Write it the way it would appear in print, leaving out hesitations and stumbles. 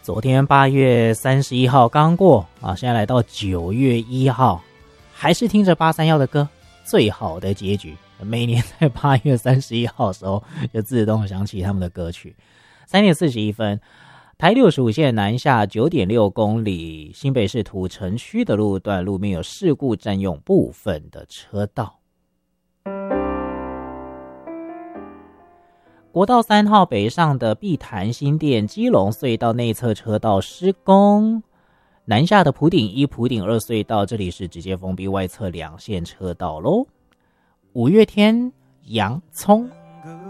昨天8月31号刚过啊，现在来到9月1号，还是听着831的歌，最好的结局。每年在8月31号的时候，就自动想起他们的歌曲。3点41分，台65线南下 9.6 公里，新北市土城区的路段路面有事故，占用部分的车道。国道3号北上的碧潭新店基隆隧道内侧车道施工，南下的埔顶1、埔顶2隧道这里是直接封闭外侧2线车道咯。五月天洋葱。